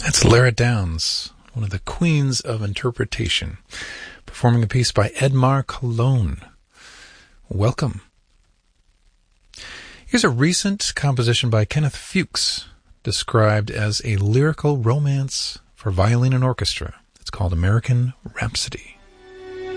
That's Lara Downs, one of the queens of interpretation, performing a piece by Edmar Cologne. Welcome. Here's a recent composition by Kenneth Fuchs, described as a lyrical romance for violin and orchestra. It's called American Rhapsody.